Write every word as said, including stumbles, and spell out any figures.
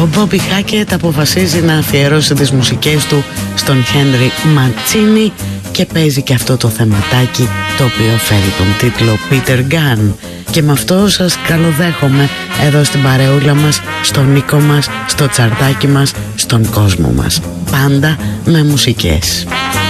Ο Μπόμπι Χάκετ αποφασίζει να αφιερώσει τις μουσικές του στον Χένρι Ματσίνι και παίζει και αυτό το θεματάκι, το οποίο φέρει τον τίτλο Peter Gunn. Και με αυτό σας καλοδέχομαι εδώ στην παρεούλα μας, στον οίκο μας, στο τσαρτάκι μας, στον κόσμο μας. Πάντα με μουσικές.